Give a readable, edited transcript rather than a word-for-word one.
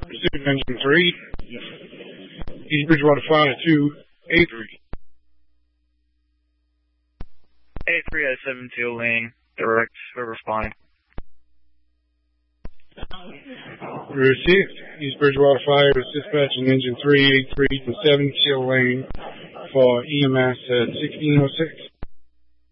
Pacific Engine 3. East Bridgewater Fire 2, A3. A3 at 7 Teal Lane, direct, we're responding. Received. East Bridgewater Fire is dispatching Engine 3, A3 to 7 Teal Lane for EMS at 1606.